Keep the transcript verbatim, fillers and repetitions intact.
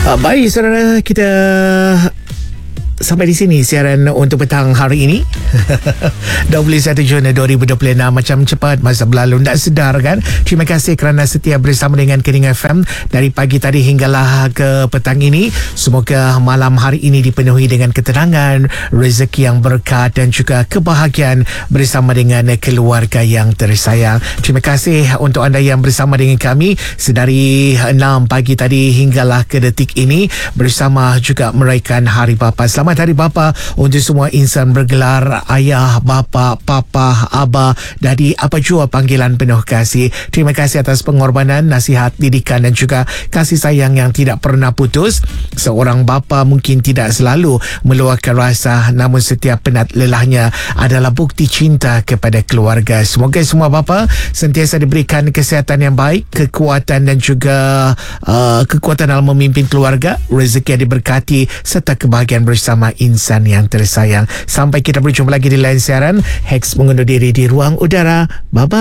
Uh, baik, saudara, kita sampai di sini siaran untuk petang hari ini. dua puluh satu Jun dua ribu dua puluh enam. Macam cepat masa berlalu, tak sedar kan? Terima kasih kerana setia bersama dengan Kening F M dari pagi tadi hinggalah ke petang ini. Semoga malam hari ini dipenuhi dengan ketenangan, rezeki yang berkat dan juga kebahagiaan bersama dengan keluarga yang tersayang. Terima kasih untuk anda yang bersama dengan kami sedari enam pagi tadi hinggalah ke detik ini bersama juga meraihkan Hari Bapa. Selamat Hari Bapa untuk semua insan bergelar ayah, bapa, papa, abah, dadi, apa jua panggilan penuh kasih. Terima kasih atas pengorbanan, nasihat, didikan dan juga kasih sayang yang tidak pernah putus. Seorang bapa mungkin tidak selalu meluahkan rasa, namun setiap penat lelahnya adalah bukti cinta kepada keluarga. Semoga semua bapa sentiasa diberikan kesihatan yang baik, kekuatan dan juga uh, kekuatan dalam memimpin keluarga, rezeki yang diberkati serta kebahagiaan bersama insan yang tersayang. Sampai kita berjumpa lagi di lain siaran. Hex mengundur diri di ruang udara. Bye-bye.